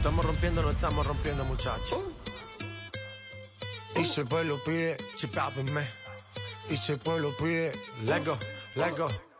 No estamos rompiendo, muchachos. Y si el pueblo pide, chipápenme. Y si el pueblo pide, let go, let go.